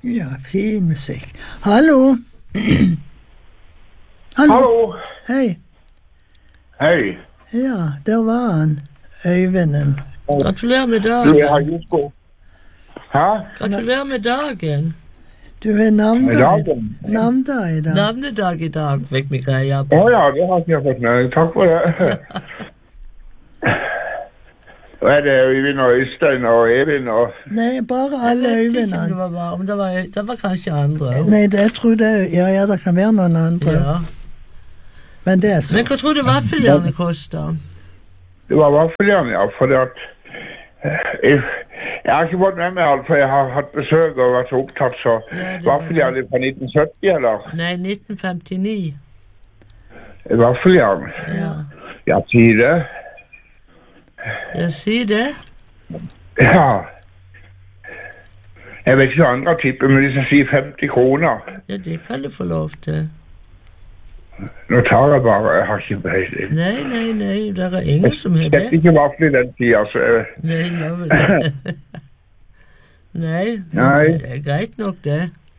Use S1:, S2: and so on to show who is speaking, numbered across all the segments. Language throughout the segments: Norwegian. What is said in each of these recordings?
S1: Ja, fin musikk. Hallo?
S2: Hallo.
S1: Hei.
S2: Hei.
S1: Ja, der var han. Øyvinden.
S3: Gratulerer med
S2: Du, jeg har
S3: dagen.
S2: just gået. Hæ?
S3: Gratulerer med dagen.
S1: Du har navndag.
S2: Dagen?
S1: Navndag i dag.
S3: Navnedag i dag fikk vi greia på.
S2: Ja, det har ikke jeg fått med. Takk for det. Og er det Øyvind og Øystein og Evin og...
S1: Nei, bare
S3: Jeg
S1: alle
S3: vet ikke om
S1: Øyvindene.
S3: det var bare, men det var kanskje andre.
S1: Nei, det tror jeg. Ja, det kan være noen andre.
S3: Ja.
S1: Men det er så.
S3: Men hva tror du vaffeljernet koster?
S2: Det var vaffeljern, ja, for det at... Jeg har ikke fått med meg alt, for jeg har hatt besøk og vært så opptatt, så...
S3: Ja, det var
S2: Vaffeljern fra 1970, eller?
S3: Nei, 1959.
S2: Vaffeljern?
S3: Ja.
S2: Ja, si det.
S3: Jeg sier det.
S2: Ja. Jeg vet ikke hva andre tipper, men hvis jeg sier 50 kroner...
S3: Ja, det kan du få lov til.
S2: Nå tar jeg bare, jeg har ikke peiling.
S3: Nei, det er ingen som har
S2: Jeg
S3: det.
S2: setter ikke vaffel i den tida, så jeg...
S3: Nei, gjør vel det. Nei, men
S2: Nei.
S3: det er greit nok det.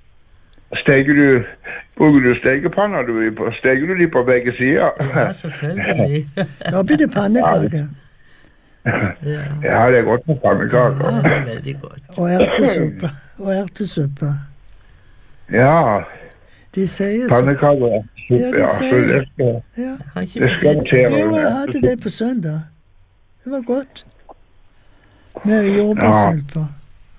S2: Bruker du stekepanna? Steker du de på begge sider?
S3: Ja, selvfølgelig.
S1: Da blir det pannekake.
S3: Ja,
S2: Ja, det er godt med pannekaker.
S3: det er veldig godt.
S1: Og ertesuppe. Og ertesuppe.
S2: Ja,
S1: De sier så.
S2: pannekaker er
S1: Ja,
S2: suppe,
S1: de
S2: ja. Så
S1: sier
S2: det skal,
S1: Ja.
S3: Jeg kan ikke
S2: det skal
S3: fortelle.
S2: til.
S1: Jo, jeg hadde det på søndag. Det var godt. Med jordbærsulper.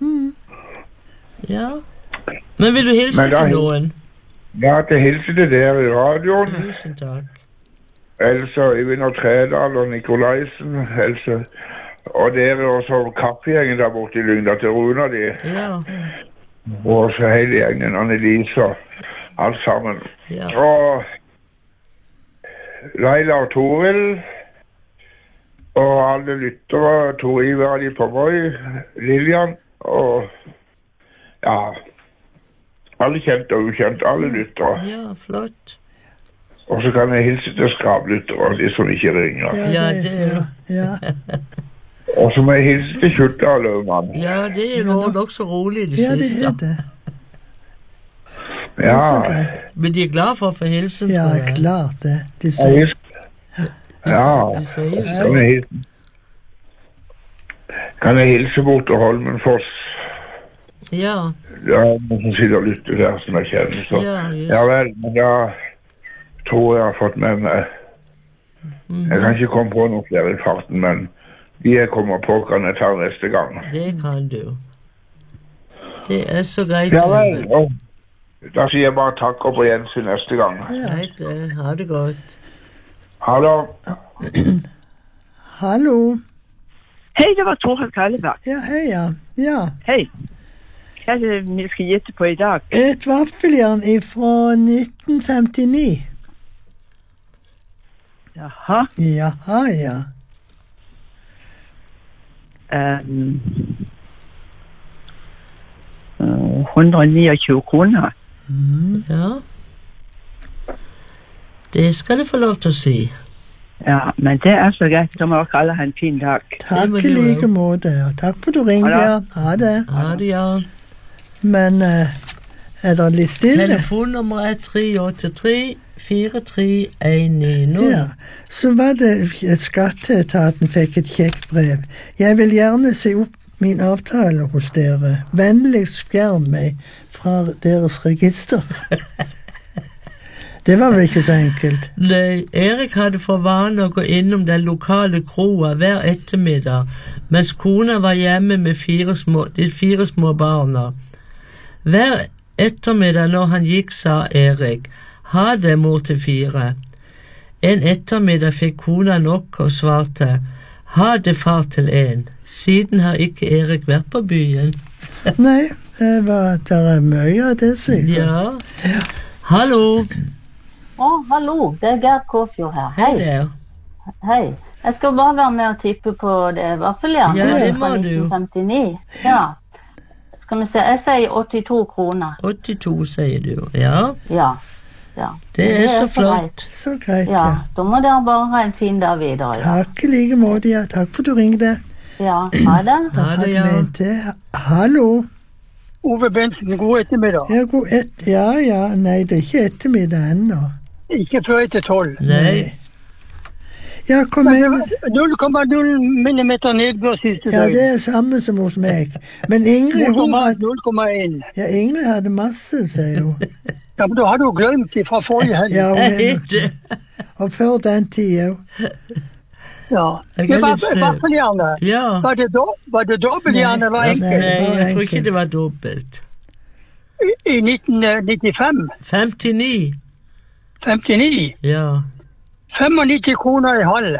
S3: Ja. Men vil du hilse
S2: Men da-
S3: til noen?
S2: Ja, til hilse til dere i radioen.
S3: Tusen takk.
S2: Else Øyvind og Tredal og Nikolaisen. Else. Og dere også kaffegjengen der borte i Lyngda til Runa de.
S3: Ja,
S2: Og også hele gjengen, Annelise og alt sammen.
S3: ja.
S2: Og Leila og Toril, og alle lyttere, Tor Iver Ali på Voi, Lilian, og ja, alle kjente og ukjente, alle lyttere.
S3: Ja, flott.
S2: Og så kan jeg hilse til skrablyttere, de som ikke ringer.
S3: Ja, det er-
S1: Ja.
S2: Og så må jeg hilse til Kjuttaløvmann.
S3: Ja, det er nokså rolig i det
S1: Ja, det
S3: siste.
S1: er det. Det er
S2: Ja,
S1: så greit.
S3: Men de er glad for å få hilsen
S1: Ja,
S3: fra deg.
S1: klart det. De
S2: jeg
S1: sier
S2: hilser. Ja,
S3: De sier jo
S2: kan jeg hilse? Kan jeg hilse bort til Holmenfoss?
S3: ja,
S2: Det er noen som sitter og lytter der som jeg kjenner, så...
S3: ja, just.
S2: Ja vel, men da tror jeg har fått med meg. Jeg kan ikke komme på noe flere i farten, men de jeg kommer på kan jeg ta neste gang.
S3: Det kan du. Det er så greit.
S2: Ja vel,
S3: Øyvind.
S2: og da sier jeg bare takk og på gjensyn neste gang.
S3: Greit, ha det godt.
S2: Ha det.
S1: Hallo.
S4: Hei, det var Torhild Kalleberg.
S1: Ja, hei, ja. Ja.
S4: Hei. Hva er det vi skal gjette på i dag?
S1: Et vaffeljern fra 1959.
S4: Jaha.
S1: Jaha, ja.
S4: Um, 129 kroner.
S3: Ja. Det skal du få lov til å si.
S4: Ja, men det er så greit. Da må dere alle ha en fin dag.
S1: Takk
S3: må
S1: i
S3: du
S1: like
S3: ha.
S1: måte. Ja. Takk for at du ringte.
S4: Ha det.
S1: Ja. Ha det.
S3: Ha det, ja.
S1: Men er det litt stille?
S3: Telefonnummer er 383 4319.
S1: Ja. Så var det Skatteetaten fikk et kjekt brev. Jeg vil gjerne se opp min avtale hos dere. Vennligst fjern meg fra deres register. Det var vel ikke så enkelt.
S3: Nei, Erik hadde for vane å gå innom den lokale kroa hver ettermiddag, mens kona var hjemme med de fire små barna. Hver ettermiddag når han gikk, sa Erik, ha det, mor til fire. En ettermiddag fikk kona nok og svarte, ha det, far til en. Siden har ikke Erik vært på byen.
S1: Nei, det er mye av det sikkert.
S3: Ja. Hallo.
S5: Hallo, det er Gerd Kåfjord her.
S3: Hei
S5: Hei.
S3: der.
S5: Hei. Jeg skal bare være med og tippe på det vaffeljernet.
S3: Ja, det
S5: fra
S3: må du.
S5: 1959. Ja. Skal vi se, jeg sier 82 kroner.
S3: 82, sier du. Ja,
S5: Ja. Ja.
S3: det er så flott.
S5: greit.
S1: Så greit,
S5: Ja,
S1: ja.
S5: da må dere bare ha en fin dag videre. Ja,
S1: Takk i like måte, ja. Takk for at du ringte.
S5: ja ha det.
S1: Da
S3: Ha det,
S1: hadde
S3: ja.
S1: vi en til. Hallo.
S6: Ove Bensen, god ettermiddag.
S1: Ja, nei, det er ikke ettermiddag ennå.
S6: Ikke før etter 12.
S3: Nei.
S1: Ja, kom igjen.
S6: 0,0 millimeter nedbør siste
S1: Ja,
S6: døgn.
S1: det er samme som hos meg. Men Ingrid,
S6: 0,1.
S1: Ja, Ingrid hadde masse, sier hun.
S6: Ja, men da har du glemt det fra forrige helg.
S1: Ja,
S3: Ikke.
S1: og før den tida.
S6: Ja.
S3: Jeg
S6: Det
S3: er
S6: var
S3: litt snill.
S6: vaffeljerne.
S3: Ja.
S6: Var det dobbelthjerne eller
S1: Nei,
S6: enkelt?
S3: Nei,
S1: bare
S3: jeg tror
S1: enkelt.
S3: ikke det var dobbelt.
S6: I 1995?
S3: 59.
S6: 59?
S3: Ja.
S6: 95 kroner i halv.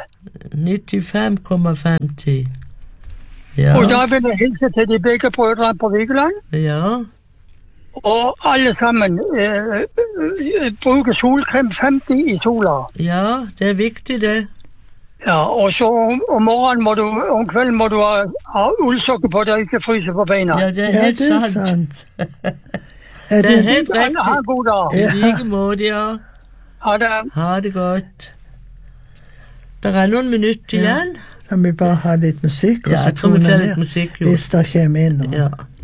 S3: 95,50. Ja.
S6: Og da vil jeg hilse til de begge brødrene på Vigeland.
S3: Ja.
S6: Og alle sammen bruker solkrem 50 i sola.
S3: Ja, det er viktig det.
S6: Ja, og så om kvelden må du ha ullsokker på deg, ikke fryse på beina.
S3: Ja, det er
S1: Ja,
S3: helt
S1: det er
S3: sant.
S1: sant.
S3: Det er helt
S6: Alle ha en
S3: riktig.
S6: god dag.
S3: I like måte, ja.
S6: Ha det.
S3: Ha det godt. Det er noen minutter igjen.
S1: Kan vi bare ha litt musikk, og
S3: Ja,
S1: så
S3: jeg tror vi
S1: toner
S3: får
S1: ned
S3: litt musikk, jo.
S1: hvis det kommer inn noe.
S3: Ja.